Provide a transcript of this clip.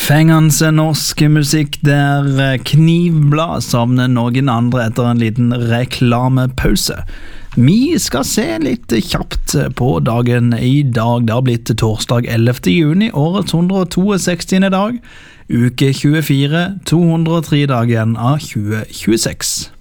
Fengende norsk musikk der Knivblad savner noen andre etter en liten reklamepause. Vi skal se litt kjapt på dagen i dag. Det har blitt torsdag 11. juni, årets 162. dag, uke 24, 203 dagen av 2026.